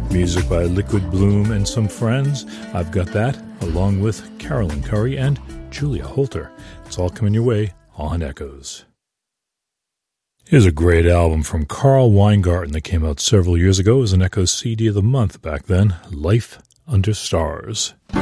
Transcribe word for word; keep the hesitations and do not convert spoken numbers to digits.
Music by Liquid Bloom and some friends. I've got that, along with Carolyn Curry and Julia Holter. It's all coming your way on Echoes. Here's a great album from Carl Weingarten that came out several years ago. It was an Echoes C D of the month back then, Life Under Stars.